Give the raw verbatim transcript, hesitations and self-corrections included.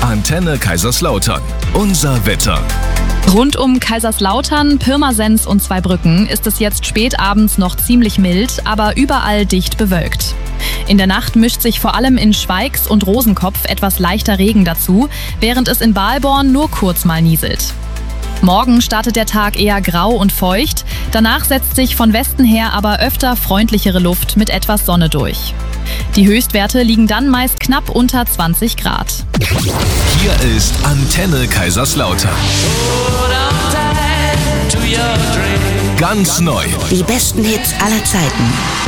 Antenne Kaiserslautern. Unser Wetter. Rund um Kaiserslautern, Pirmasens und Zweibrücken ist es jetzt spät abends noch ziemlich mild, aber überall dicht bewölkt. In der Nacht mischt sich vor allem in Schweigs und Rosenkopf etwas leichter Regen dazu, während es in Balborn nur kurz mal nieselt. Morgen startet der Tag eher grau und feucht, danach setzt sich von Westen her aber öfter freundlichere Luft mit etwas Sonne durch. Die Höchstwerte liegen dann meist knapp unter zwanzig Grad. Hier ist Antenne Kaiserslautern. Ganz neu. Die besten Hits aller Zeiten.